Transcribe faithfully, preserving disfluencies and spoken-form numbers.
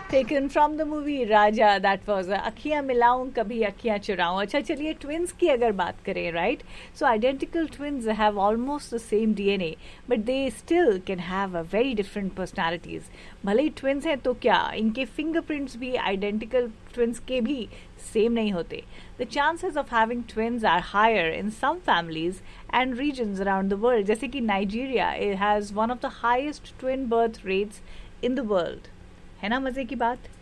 Taken from the movie Raja, that was अखियाँ मिलाऊं कभी अखियाँ चुराऊं. अच्छा चलिए twins की अगर बात करें, right? So identical twins have almost the same D N A, but they still can have a very different personalities. भले ही twins हैं तो क्या इनके fingerprints भी identical twins के भी same नहीं होते. The chances of having twins are higher in some families and regions around the world. जैसे कि Nigeria, it has one of the highest twin birth rates in the world. है ना मजे की बात.